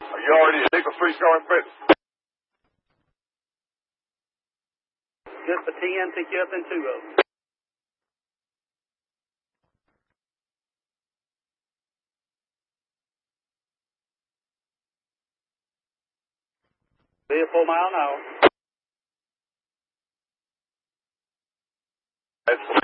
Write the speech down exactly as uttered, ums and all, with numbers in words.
You already take the three star fit. Just for ten, pick you up in two of them. Be a four mile an hour. That's